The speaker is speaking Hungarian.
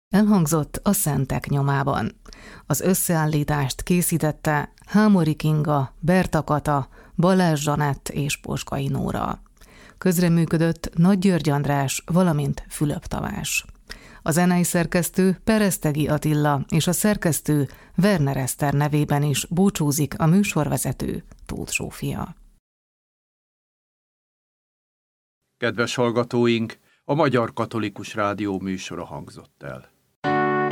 Elhangzott A szentek nyomában. Az összeállítást készítette Hámori Kinga, Berta Kata, Balázs Zsanett és Posgai Nóra. Közreműködött Nagy György András, valamint Fülöp Tamás. A zenei szerkesztő Peresztegi Attila és a szerkesztő Werner Eszter nevében is búcsúzik a műsorvezető Tóth Zsófia. Kedves hallgatóink, a Magyar Katolikus Rádió műsora hangzott el.